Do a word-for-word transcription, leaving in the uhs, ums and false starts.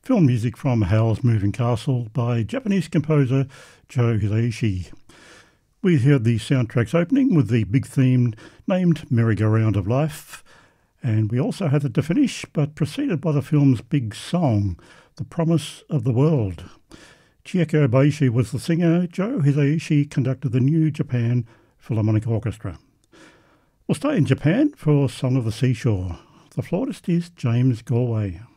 Film music from Howl's Moving Castle by Japanese composer Joe Hisaishi. We heard the soundtrack's opening with the big theme named Merry-Go-Round of Life, and we also had it to finish, but preceded by the film's big song, The Promise of the World. Chieko Obayashi was the singer. Joe Hisaishi conducted the New Japan Philharmonic Orchestra. We'll stay in Japan for Song of the Seashore. The flautist is James Galway.